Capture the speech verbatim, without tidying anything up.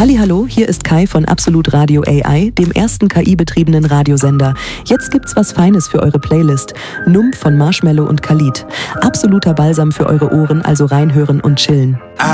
Hallihallo, hier ist Kai von Absolut Radio A I, dem ersten K I-betriebenen Radiosender. Jetzt gibt's was Feines für eure Playlist. Numb von Marshmello und Khalid. Absoluter Balsam für eure Ohren, also reinhören und chillen.